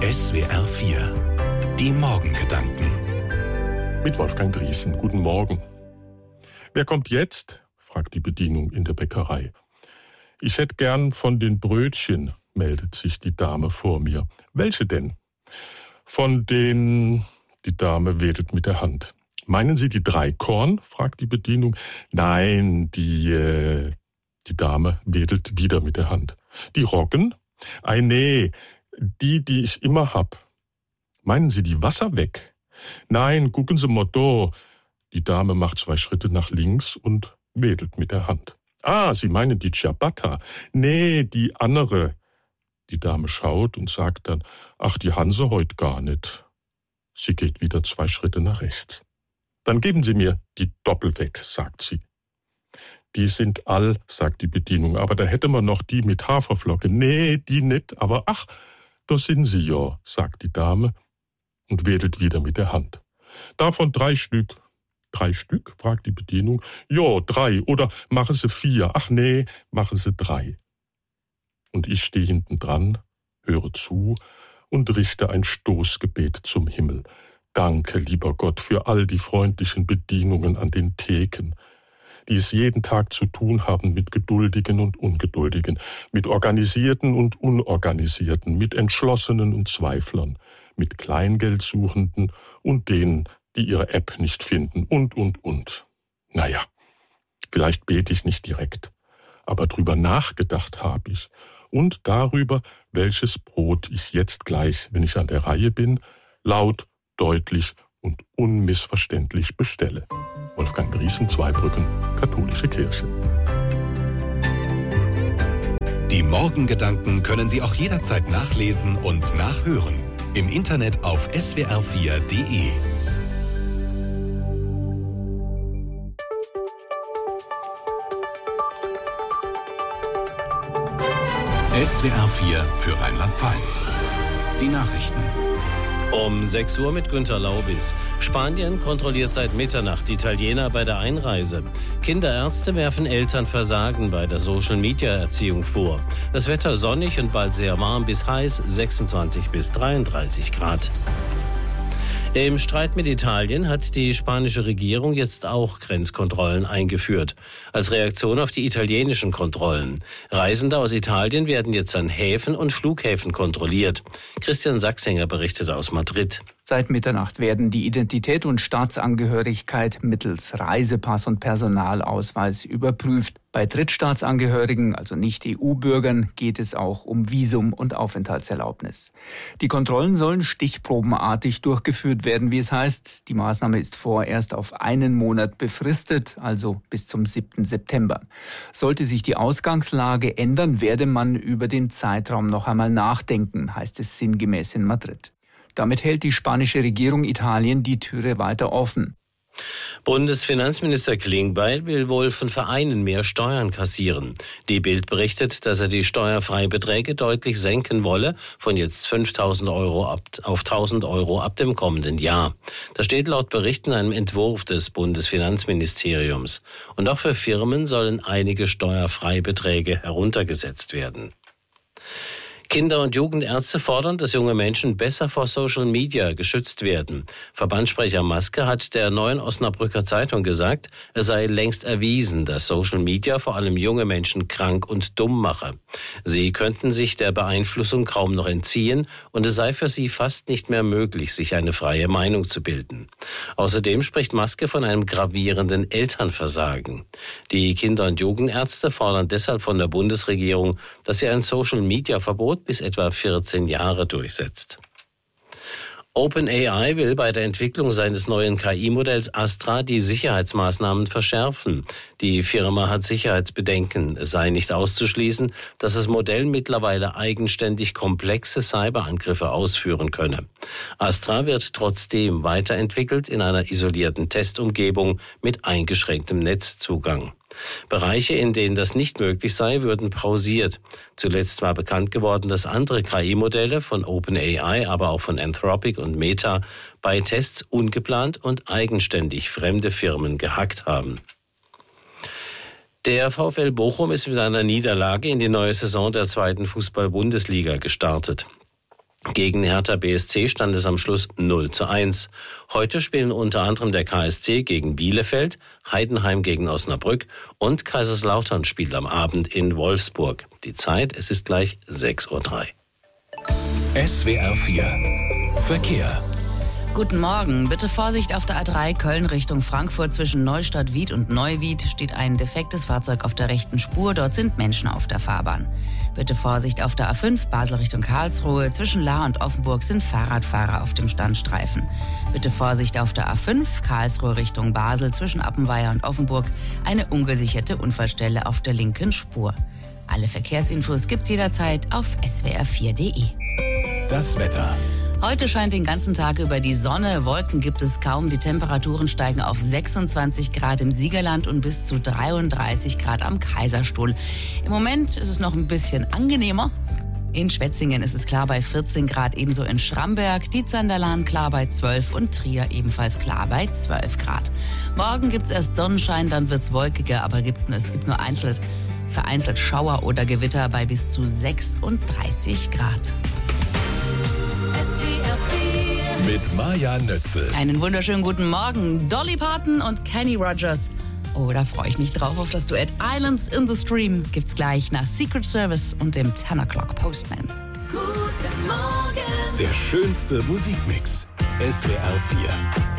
SWR 4 Die Morgengedanken Mit Wolfgang Driesen. Guten Morgen. Wer kommt jetzt? Fragt die Bedienung in der Bäckerei. Ich hätte gern von den Brötchen, meldet sich die Dame vor mir. Welche denn? Von den... Die Dame wedelt mit der Hand. Meinen Sie die Dreikorn? Fragt die Bedienung. Nein, die Dame wedelt wieder mit der Hand. Die Roggen? Ei, nee, die ich immer hab. Meinen Sie die Wasserweg? Nein, gucken Sie mal da. Die Dame macht 2 Schritte nach links und wedelt mit der Hand. Ah, Sie meinen die Ciabatta? Nee, die andere. Die Dame schaut und sagt dann, ach, die han sie heut gar nicht. Sie geht wieder 2 Schritte nach rechts. Dann geben Sie mir die Doppelweg, sagt sie. Die sind all, sagt die Bedienung, aber da hätte man noch die mit Haferflocke. Nee, die nicht, aber ach, da sind sie ja, sagt die Dame und wedelt wieder mit der Hand. Davon 3 Stück. 3 Stück, fragt die Bedienung. Ja, 3, oder machen Sie 4. Ach nee, machen Sie 3. Und ich stehe hinten dran, höre zu und richte ein Stoßgebet zum Himmel. Danke, lieber Gott, für all die freundlichen Bedienungen an den Theken, die es jeden Tag zu tun haben mit Geduldigen und Ungeduldigen, mit Organisierten und Unorganisierten, mit Entschlossenen und Zweiflern, mit Kleingeldsuchenden und denen, die ihre App nicht finden und. Naja, vielleicht bete ich nicht direkt, aber drüber nachgedacht habe ich und darüber, welches Brot ich jetzt gleich, wenn ich an der Reihe bin, laut, deutlich und unmissverständlich bestelle. Wolfgang Driesen, Zweibrücken, Katholische Kirche. Die Morgengedanken können Sie auch jederzeit nachlesen und nachhören. Im Internet auf swr4.de. SWR 4 für Rheinland-Pfalz. Die Nachrichten. Um 6 Uhr mit Günter Laubis. Spanien kontrolliert seit Mitternacht Italiener bei der Einreise. Kinderärzte werfen Eltern Versagen bei der Social-Media-Erziehung vor. Das Wetter sonnig und bald sehr warm bis heiß, 26 bis 33 Grad. Im Streit mit Italien hat die spanische Regierung jetzt auch Grenzkontrollen eingeführt. Als Reaktion auf die italienischen Kontrollen. Reisende aus Italien werden jetzt an Häfen und Flughäfen kontrolliert. Christian Sachsinger berichtet aus Madrid. Seit Mitternacht werden die Identität und Staatsangehörigkeit mittels Reisepass und Personalausweis überprüft. Bei Drittstaatsangehörigen, also Nicht-EU-Bürgern, geht es auch um Visum und Aufenthaltserlaubnis. Die Kontrollen sollen stichprobenartig durchgeführt werden, wie es heißt. Die Maßnahme ist vorerst auf 1 Monat befristet, also bis zum 7. September. Sollte sich die Ausgangslage ändern, werde man über den Zeitraum noch einmal nachdenken, heißt es sinngemäß in Madrid. Damit hält die spanische Regierung Italien die Türe weiter offen. Bundesfinanzminister Klingbeil will wohl von Vereinen mehr Steuern kassieren. Die Bild berichtet, dass er die Steuerfreibeträge deutlich senken wolle, von jetzt 5.000 Euro auf 1.000 Euro ab dem kommenden Jahr. Das steht laut Berichten in einem Entwurf des Bundesfinanzministeriums. Und auch für Firmen sollen einige Steuerfreibeträge heruntergesetzt werden. Kinder- und Jugendärzte fordern, dass junge Menschen besser vor Social Media geschützt werden. Verbandssprecher Maske hat der Neuen Osnabrücker Zeitung gesagt, es sei längst erwiesen, dass Social Media vor allem junge Menschen krank und dumm mache. Sie könnten sich der Beeinflussung kaum noch entziehen und es sei für sie fast nicht mehr möglich, sich eine freie Meinung zu bilden. Außerdem spricht Maske von einem gravierenden Elternversagen. Die Kinder- und Jugendärzte fordern deshalb von der Bundesregierung, dass sie ein Social-Media-Verbot bis etwa 14 Jahre durchsetzt. OpenAI will bei der Entwicklung seines neuen KI-Modells Astra die Sicherheitsmaßnahmen verschärfen. Die Firma hat Sicherheitsbedenken. Es sei nicht auszuschließen, dass das Modell mittlerweile eigenständig komplexe Cyberangriffe ausführen könne. Astra wird trotzdem weiterentwickelt in einer isolierten Testumgebung mit eingeschränktem Netzzugang. Bereiche, in denen das nicht möglich sei, würden pausiert. Zuletzt war bekannt geworden, dass andere KI-Modelle von OpenAI, aber auch von Anthropic und Meta bei Tests ungeplant und eigenständig fremde Firmen gehackt haben. Der VfL Bochum ist mit einer Niederlage in die neue Saison der 2. Fußball-Bundesliga gestartet. Gegen Hertha BSC stand es am Schluss 0:1. Heute spielen unter anderem der KSC gegen Bielefeld, Heidenheim gegen Osnabrück und Kaiserslautern spielt am Abend in Wolfsburg. Die Zeit, es ist gleich 6:03 Uhr. SWR 4 Verkehr. Guten Morgen. Bitte Vorsicht auf der A3 Köln Richtung Frankfurt zwischen Neustadt-Wied und Neuwied steht ein defektes Fahrzeug auf der rechten Spur. Dort sind Menschen auf der Fahrbahn. Bitte Vorsicht auf der A5 Basel Richtung Karlsruhe. Zwischen Lahr und Offenburg sind Fahrradfahrer auf dem Standstreifen. Bitte Vorsicht auf der A5 Karlsruhe Richtung Basel zwischen Appenweier und Offenburg. Eine ungesicherte Unfallstelle auf der linken Spur. Alle Verkehrsinfos gibt's jederzeit auf swr4.de. Das Wetter. Heute scheint den ganzen Tag über die Sonne, Wolken gibt es kaum, die Temperaturen steigen auf 26 Grad im Siegerland und bis zu 33 Grad am Kaiserstuhl. Im Moment ist es noch ein bisschen angenehmer. In Schwetzingen ist es klar bei 14 Grad, ebenso in Schramberg, Dietzenderlaan klar bei 12 und Trier ebenfalls klar bei 12 Grad. Morgen gibt es erst Sonnenschein, dann wird es wolkiger, aber es gibt nur vereinzelt Schauer oder Gewitter bei bis zu 36 Grad. Mit Maja Nötzel. Einen wunderschönen guten Morgen. Dolly Parton und Kenny Rogers. Oh, da freue ich mich drauf auf das Duett Islands in the Stream. Gibt's gleich nach Secret Service und dem 10 O'Clock Postman. Guten Morgen. Der schönste Musikmix. SWR 4.